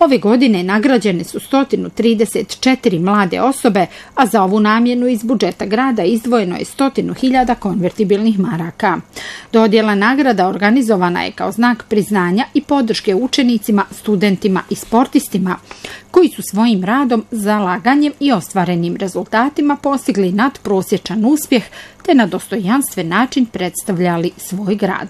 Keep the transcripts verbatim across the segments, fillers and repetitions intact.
Ove godine nagrađene su sto trideset četiri mlade osobe, a za ovu namjenu iz budžeta grada izdvojeno je sto hiljada konvertibilnih maraka. Dodjela nagrada organizovana je kao znak priznanja i podrške učenicima, studentima i sportistima koji su svojim radom, zalaganjem i ostvarenim rezultatima postigli nadprosječan uspjeh te na dostojanstven način predstavljali svoj grad.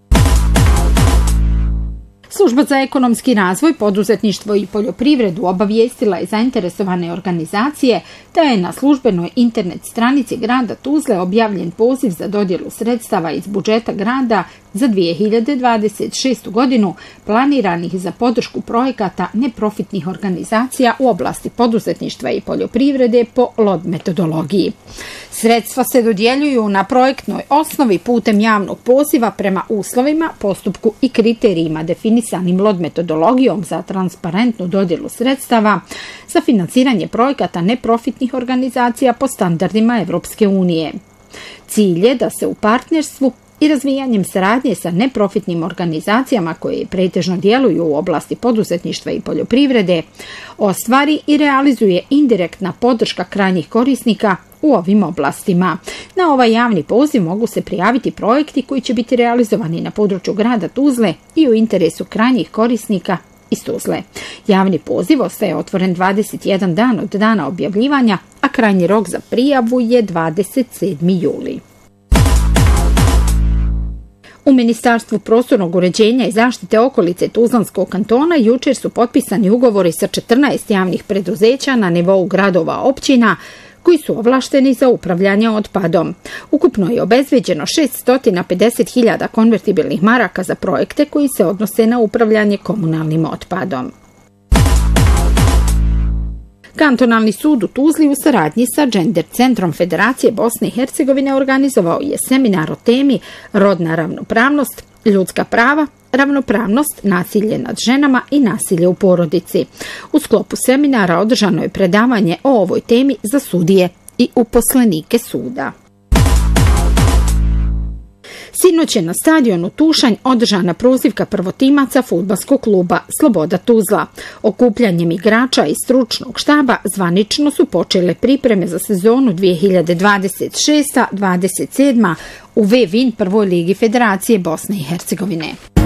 Služba za ekonomski razvoj, poduzetništvo i poljoprivredu obavijestila je zainteresovane organizacije da je na službenoj internet stranici grada Tuzle objavljen poziv za dodjelu sredstava iz budžeta grada za dvije hiljade dvadeset šestu godinu planiranih za podršku projekata neprofitnih organizacija u oblasti poduzetništva i poljoprivrede po L O D metodologiji. Sredstva se dodjeljuju na projektnoj osnovi putem javnog poziva prema uslovima, postupku i kriterijima definisanim L O D metodologijom za transparentnu dodjelu sredstava za financiranje projekata neprofitnih organizacija po standardima Evropske unije. Cilj je da se u partnerstvu i razvijanjem saradnje sa neprofitnim organizacijama koje pretežno djeluju u oblasti poduzetništva i poljoprivrede ostvari i realizuje indirektna podrška krajnjih korisnika u ovim oblastima. Na ovaj javni poziv mogu se prijaviti projekti koji će biti realizovani na području grada Tuzle i u interesu krajnjih korisnika iz Tuzle. Javni poziv ostaje otvoren dvadeset jedan dan od dana objavljivanja, a krajnji rok za prijavu je dvadeset sedmi juli. U Ministarstvu prostornog uređenja i zaštite okolice Tuzlanskog kantona jučer su potpisani ugovori sa četrnaest javnih preduzeća na nivou gradova općina koji su ovlašteni za upravljanje otpadom. Ukupno je obezbeđeno šesto pedeset hiljada konvertibilnih maraka za projekte koji se odnose na upravljanje komunalnim otpadom. Kantonalni sud u Tuzli u saradnji sa Gender centrom Federacije Bosne i Hercegovine organizovao je seminar o temi rodna ravnopravnost, ljudska prava, ravnopravnost, nasilje nad ženama i nasilje u porodici. U sklopu seminara održano je predavanje o ovoj temi za sudije i uposlenike suda. Sinoć je na stadionu Tušanj održana prozivka prvotimaca fudbalskog kluba Sloboda Tuzla. Okupljanjem igrača i stručnog štaba zvanično su počele pripreme za sezonu dvije hiljade dvadeset šeste dvadeset sedme u V-Win prvoj ligi Federacije Bosne i Hercegovine.